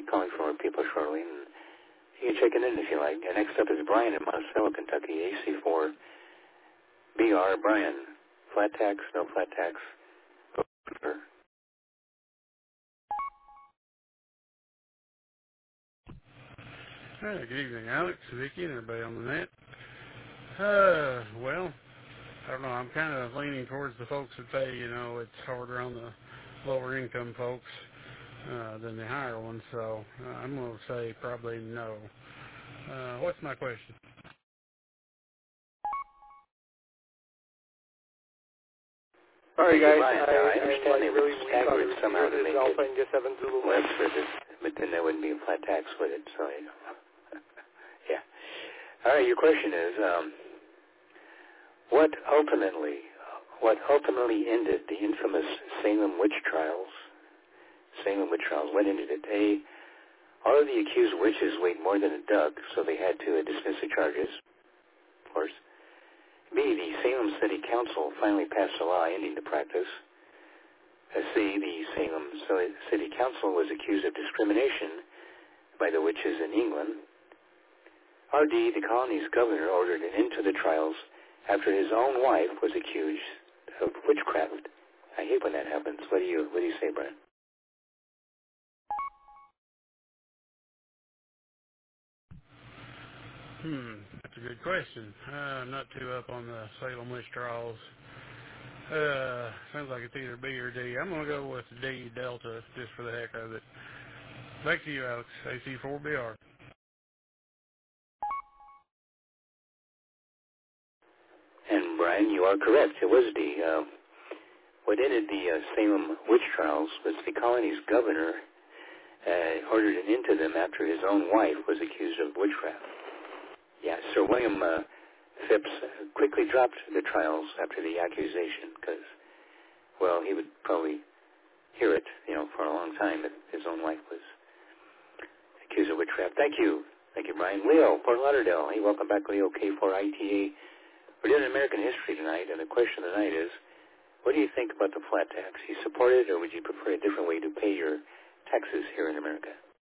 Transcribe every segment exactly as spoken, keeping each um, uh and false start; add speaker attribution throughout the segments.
Speaker 1: calling from our people shortly, and you can check it in if you like. And next up is Brian in Monticello, Kentucky, A C four B R. Brian, flat tax, no flat tax. Sure.
Speaker 2: Hey, good evening, Alex, Vicky, and everybody on the net. Uh, well, I don't know. I'm kind of leaning towards the folks that say, you know, it's harder on the lower income folks uh, than the higher ones. So uh, I'm going to say probably no. Uh, what's my question?
Speaker 1: All right, guys. I, I, I understand they would stagger it somehow to make it less for this, but then there wouldn't be a flat tax with it. So, you know. Yeah. All right. Your question is, um, what ultimately, what ultimately ended the infamous Salem witch trials? Salem witch trials. What ended it? A, all of the accused witches weighed more than a duck, so they had to uh, dismiss the charges. Of course. B, the Salem City Council finally passed a law ending the practice. Uh, C, the Salem City Council was accused of discrimination by the witches in England. Or D, the colony's governor ordered an end to the trials after his own wife was accused of witchcraft. I hate when that happens. What do you What do you say, Brian?
Speaker 2: Hmm, that's a good question. Uh, I'm not too up on the Salem witch trials. Uh, sounds like it's either B or D. I'm going to go with D, Delta, just for the heck of it. Back to you, Alex, A C four B R.
Speaker 1: And Brian, you are correct. It was D. Uh, what ended the uh, Salem witch trials was the colony's governor uh, ordered an end to them after his own wife was accused of witchcraft. Yeah, Sir William uh, Phipps quickly dropped the trials after the accusation because, well, he would probably hear it, you know, for a long time that his own wife was accused of witchcraft. Thank you. Thank you, Brian. Leo, Fort Lauderdale. Hey, welcome back, Leo, K four I T A. We're doing American history tonight, and the question tonight is, what do you think about the flat tax? You support it, or would you prefer a different way to pay your taxes here in America?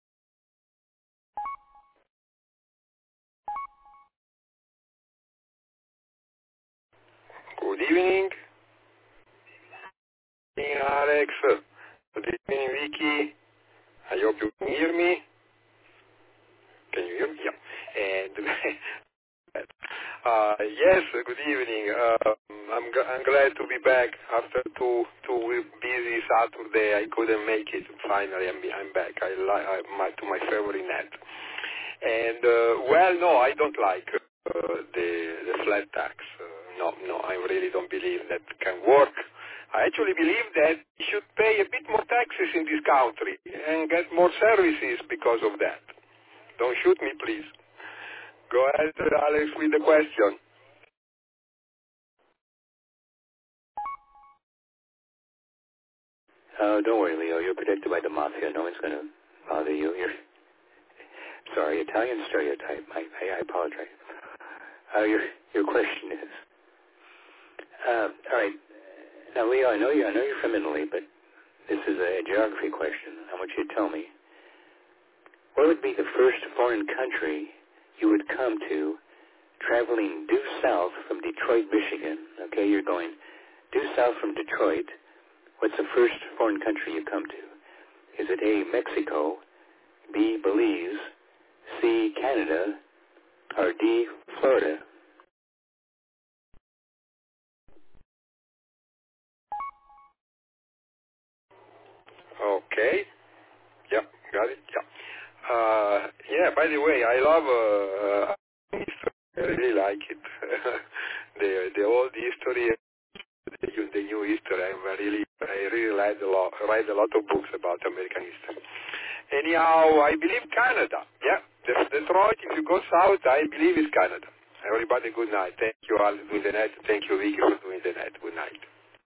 Speaker 3: Good evening. Good evening, Alex. Good evening, Vicky. I hope you can hear me. Can you hear me? Yeah. And uh, yes, good evening. Uh, I'm g- I'm glad to be back after two two busy Saturday. I couldn't make it. Finally, I'm I'm back. I like I, my to my favorite net. And uh, well, no, I don't like uh, the the flat tax. Uh, no, no, I really don't believe that can work. I actually believe that we should pay a bit more taxes in this country and get more services because of that. Don't shoot me, please. Go ahead, Alex, with the question.
Speaker 1: Oh, don't worry, Leo. You're protected by the mafia. No one's going to bother you. You're sorry, Italian stereotype. I, I, I apologize. Uh, your your question is, uh, all right. Now, Leo, I know you. I know you're from Italy, but this is a geography question. I want you to tell me, what would be the first foreign country you would come to traveling due south from Detroit, Michigan? Okay, you're going due south from Detroit. What's the first foreign country you come to? Is it A, Mexico, B, Belize, C, Canada, or D, Florida?
Speaker 3: Okay. Yeah, got it. Yeah. Uh, yeah, by the way, I love uh, uh, history. I really like it. the the old history, the, the new history. I really I really read a lot read a lot of books about American history. Anyhow, I believe Canada. Yeah, Detroit. If you go south, I believe it's Canada. Everybody, good night. Thank you all for doing the net. Thank you, Vicky, for doing the net. Good night.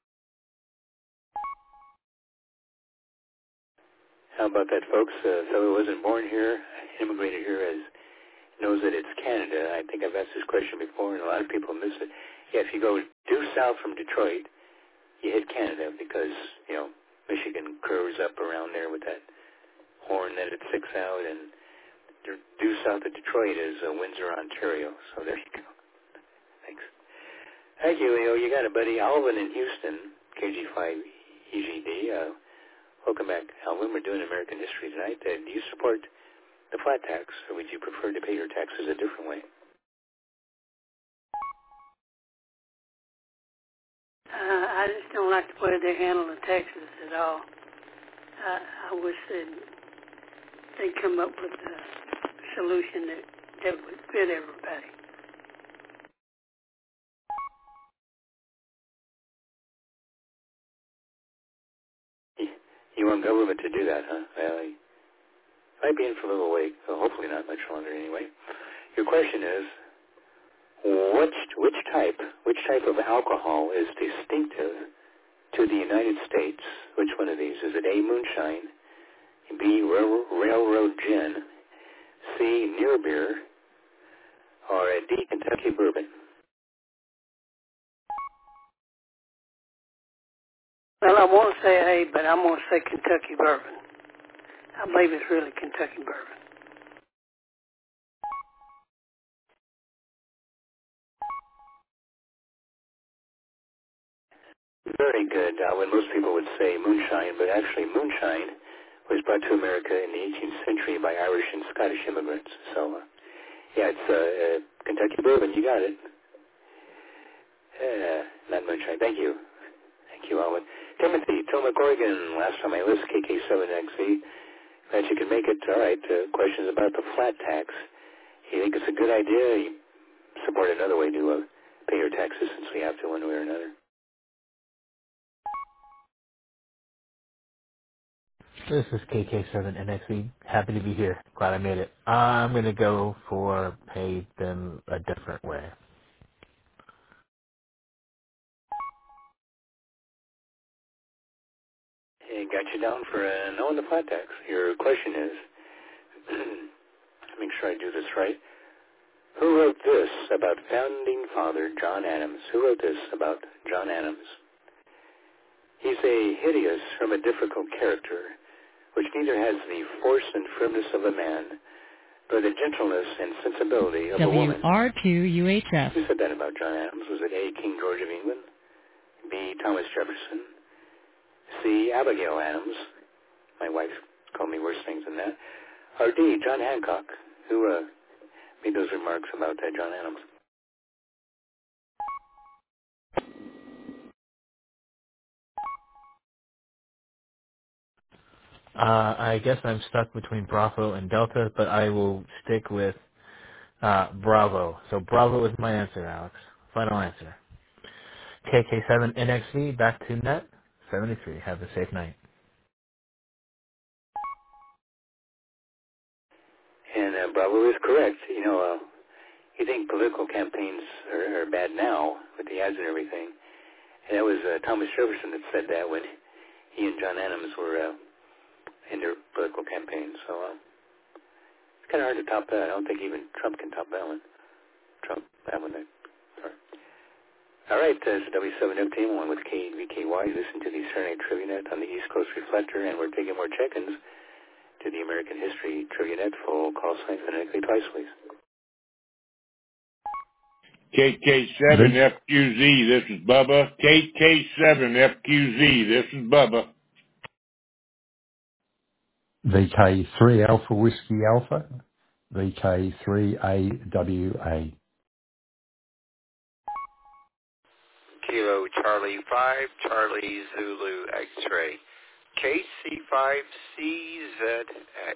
Speaker 1: How about that, folks? A fellow who wasn't born here, immigrated here, as knows that it's Canada. I think I've asked this question before, and a lot of people miss it. Yeah, if you go due south from Detroit, you hit Canada because, you know, Michigan curves up around there with that Horn, then at six out, and due south of Detroit is uh, Windsor, Ontario. So there you go. Thanks. Thank you, Leo. You got it, buddy. Alvin in Houston, K G five E G D. Uh, welcome back, Alvin. We're doing American history tonight. Uh, do you support the flat tax, or would you prefer to pay your taxes a different way?
Speaker 4: Uh, I just don't like the way they handle the taxes at all. I, I wish they'd, they'd come up with a solution that, that would fit everybody.
Speaker 1: You want government to do that, huh? Well, I might be in for a little wait, so hopefully not much longer anyway. Your question is, which which type which type of alcohol is distinctive to the United States? Which one of these? Is it A, moonshine, B, rail, railroad gin, C, near beer, or D, Kentucky bourbon?
Speaker 4: Well, I want to say A, but I'm going to say Kentucky bourbon. I believe it's really Kentucky bourbon.
Speaker 1: Very good. Uh, when most people would say moonshine, but actually moonshine was brought to America in the eighteenth century by Irish and Scottish immigrants. So, uh, yeah, it's uh, uh, Kentucky bourbon. You got it. Uh, not moonshine. Thank you. Thank you, Alvin. Timothy, Tillamook, Oregon. Last time I list K K seven X E. Glad you can make it. All right. Uh, questions about the flat tax. You think it's a good idea? You support another way to uh, pay your taxes since we have to one way or another.
Speaker 5: This is K K seven N X E. Happy to be here. Glad I made it. I'm going to go for pay them a different way.
Speaker 1: Hey, got you down for uh, knowing the flat tax. Your question is, make sure I do this right. Who wrote this about founding father John Adams? Who wrote this about John Adams? He's a hideous, from a difficult character, which neither has the force and firmness of a man, nor the gentleness and sensibility of a woman.
Speaker 6: W R two U H F.
Speaker 1: Who said that about John Adams? Was it A, King George of England, B, Thomas Jefferson, C, Abigail Adams? My wife called me worse things than that. Or D, John Hancock, who uh, made those remarks about uh, John Adams.
Speaker 5: Uh, I guess I'm stuck between Bravo and Delta, but I will stick with uh, Bravo. So Bravo is my answer, Alex. Final answer. K K seven N X V, back to net seventy-three. Have a safe night.
Speaker 1: And uh, Bravo is correct. You know, uh, you think political campaigns are, are bad now with the ads and everything. And that was uh, Thomas Jefferson that said that when he and John Adams were uh, in their political campaigns. So uh, it's kind of hard to top that. I don't think even Trump can top that one. Trump, that one. That, sorry. All right, uh, this is W seven F T, one with K V K Y. Listen to the Saturday Night Trivia Net on the East Coast Reflector, and we're taking more check-ins to the American History Trivia Net. Full call sign phonetically twice, please.
Speaker 7: K K seven F Q Z, this is Bubba. K K seven F Q Z, this is Bubba.
Speaker 8: V K three Alpha Whiskey Alpha, V K three A W A.
Speaker 9: Kilo Charlie five, Charlie Zulu X-ray, K C five C Z X.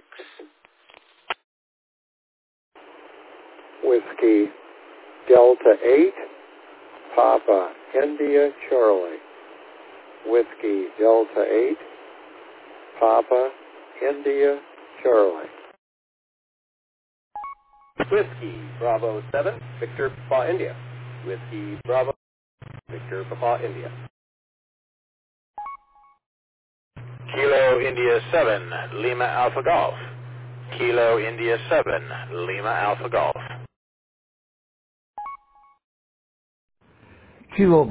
Speaker 10: Whiskey Delta eight, Papa India Charlie. Whiskey Delta eight, Papa India Charlie.
Speaker 11: Whiskey Bravo seven, Victor Papa India. Whiskey Bravo, Victor Papa India.
Speaker 9: Kilo India seven, Lima Alpha Golf. Kilo India seven, Lima Alpha Golf.
Speaker 12: Kilo